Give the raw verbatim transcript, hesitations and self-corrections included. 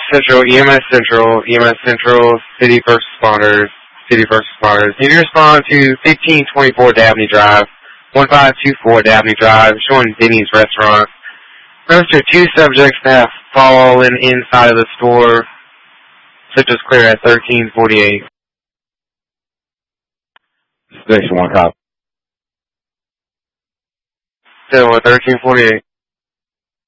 Central, E M S Central, E M S Central, City First Responders, City First Responders. Need to respond to fifteen twenty-four Dabney Drive, one five two four Dabney Drive, showing Denny's Restaurant. Register two subjects that have fallen inside of the store. Such as clear at thirteen forty-eight. Station one cop. Still at thirteen forty-eight.